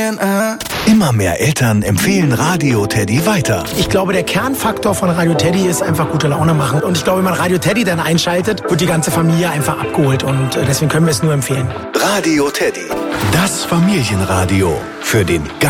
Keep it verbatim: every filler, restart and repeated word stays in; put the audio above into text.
Familien, äh. Immer mehr Eltern empfehlen Radio Teddy weiter. Ich glaube, der Kernfaktor von Radio Teddy ist einfach gute Laune machen. Und ich glaube, wenn man Radio Teddy dann einschaltet, wird die ganze Familie einfach abgeholt. Und deswegen können wir es nur empfehlen. Radio Teddy, das Familienradio für den